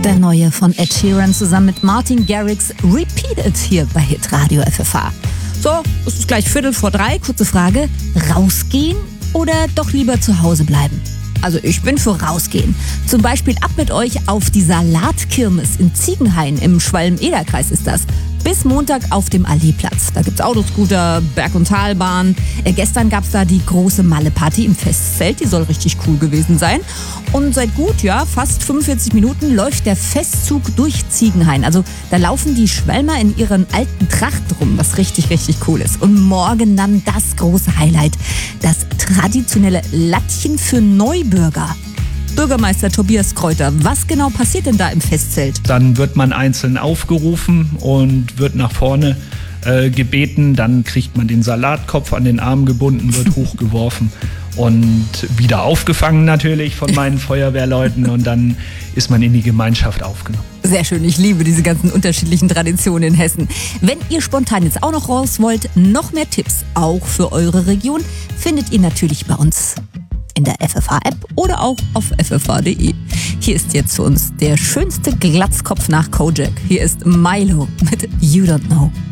Der neue von Ed Sheeran zusammen mit Martin Garrix, Repeated hier bei Hitradio FFH. So, es ist gleich 2:45, kurze Frage. Rausgehen oder doch lieber zu Hause bleiben? Also ich bin für rausgehen. Zum Beispiel ab mit euch auf die Salatkirmes in Ziegenhain im Schwalm-Eder-Kreis ist das. Bis Montag auf dem Allee-Platz. Da gibt's Autoscooter, Berg- und Talbahn. Gestern gab's da die große Malle-Party im Festzelt. Die soll richtig cool gewesen sein. Und seit fast 45 Minuten läuft der Festzug durch Ziegenhain. Also da laufen die Schwälmer in ihren alten Trachten rum, was richtig, richtig cool ist. Und morgen dann das große Highlight. Das traditionelle Lattchen für Neubürger. Bürgermeister Tobias Kräuter, was genau passiert denn da im Festzelt? Dann wird man einzeln aufgerufen und wird nach vorne gebeten. Dann kriegt man den Salatkopf an den Arm gebunden, wird hochgeworfen und wieder aufgefangen natürlich von meinen Feuerwehrleuten. Und dann ist man in die Gemeinschaft aufgenommen. Sehr schön, ich liebe diese ganzen unterschiedlichen Traditionen in Hessen. Wenn ihr spontan jetzt auch noch raus wollt, noch mehr Tipps, auch für eure Region, findet ihr natürlich bei uns in der FFH-App oder auch auf ffh.de. Hier ist jetzt für uns der schönste Glatzkopf nach Kojak. Hier ist Milo mit You Don't Know.